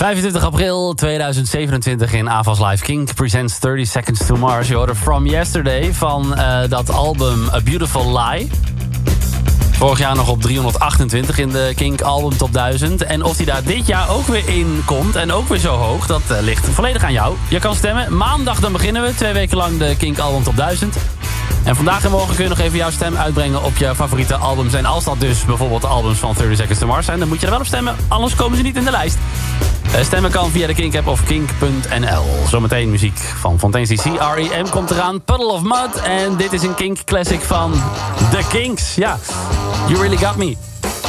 25 april 2027 in Avas Live. Kink presents 30 Seconds to Mars. Je hoorde From Yesterday van dat album A Beautiful Lie. Vorig jaar nog op 328 in de Kink Album Top 1000. En of hij daar dit jaar ook weer in komt en ook weer zo hoog, dat ligt volledig aan jou. Je kan stemmen. Maandag dan beginnen we. 2 weken lang de Kink Album Top 1000. En vandaag en morgen kun je nog even jouw stem uitbrengen op je favoriete albums. En als dat dus bijvoorbeeld de albums van 30 Seconds to Mars zijn, dan moet je er wel op stemmen. Anders komen ze niet in de lijst. Stemmen kan via de Kink-app of kink.nl. Zometeen muziek van Fontaine's DC. R.E.M. komt eraan. Puddle of Mud. En dit is een Kink classic van The Kinks. Ja, You Really Got Me.